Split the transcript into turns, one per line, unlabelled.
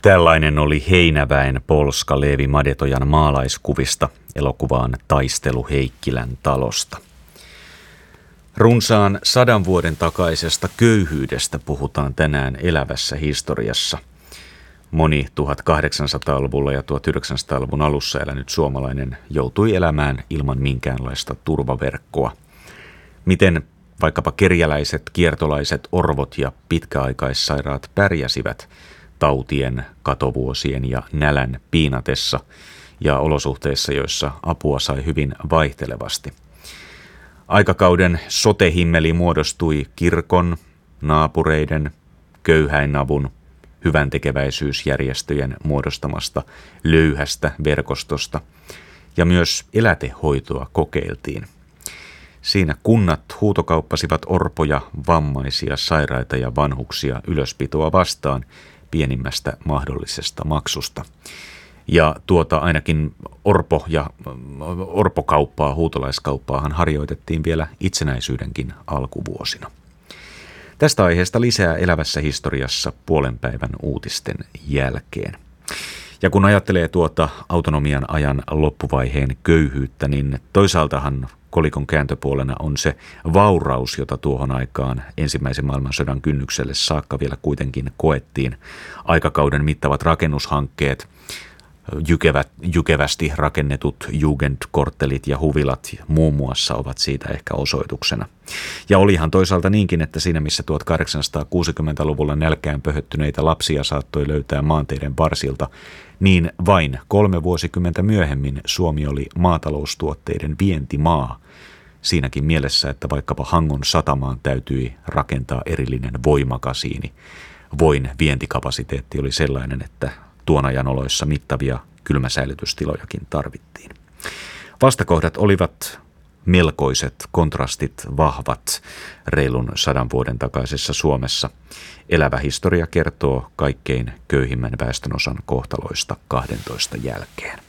Tällainen oli Heinäväen Polska Leevi Madetojan maalaiskuvista elokuvaan Taistelu Heikkilän talosta. Runsaan 100 vuoden takaisesta köyhyydestä puhutaan tänään elävässä historiassa. Moni 1800-luvulla ja 1900-luvun alussa elänyt suomalainen joutui elämään ilman minkäänlaista turvaverkkoa. Miten vaikkapa kerjäläiset, kiertolaiset, orvot ja pitkäaikaissairaat pärjäsivät tautien, katovuosien ja nälän piinatessa ja olosuhteissa, joissa apua sai hyvin vaihtelevasti. Aikakauden sotehimmeli muodostui kirkon, naapureiden, köyhäinavun, hyväntekeväisyysjärjestöjen muodostamasta löyhästä verkostosta ja myös elätehoitoa kokeiltiin. Siinä kunnat huutokauppasivat orpoja, vammaisia, sairaita ja vanhuksia ylöspitoa vastaan pienimmästä mahdollisesta maksusta. Ja ainakin orpokauppaa, huutolaiskauppaahan harjoitettiin vielä itsenäisyydenkin alkuvuosina. Tästä aiheesta lisää elävässä historiassa puolen päivän uutisten jälkeen. Ja kun ajattelee autonomian ajan loppuvaiheen köyhyyttä, niin toisaaltahan kolikon kääntöpuolena on se vauraus, jota tuohon aikaan ensimmäisen maailmansodan kynnykselle saakka vielä kuitenkin koettiin. Aikakauden mittavat rakennushankkeet, jykevästi rakennetut jugendkorttelit ja huvilat muun muassa ovat siitä ehkä osoituksena. Ja olihan toisaalta niinkin, että siinä missä 1860-luvulla nälkään pöhöttyneitä lapsia saattoi löytää maanteiden varsilta, niin vain 3 vuosikymmentä myöhemmin Suomi oli maataloustuotteiden vientimaa. Siinäkin mielessä, että vaikkapa Hangon satamaan täytyi rakentaa erillinen voimakasiini. Voin vientikapasiteetti oli sellainen, että tuon ajan oloissa mittavia kylmäsäilytystilojakin tarvittiin. Vastakohdat olivat melkoiset, kontrastit vahvat reilun 100 vuoden takaisessa Suomessa. Elävä historia kertoo kaikkein köyhimmän väestönosan kohtaloista 12 jälkeen.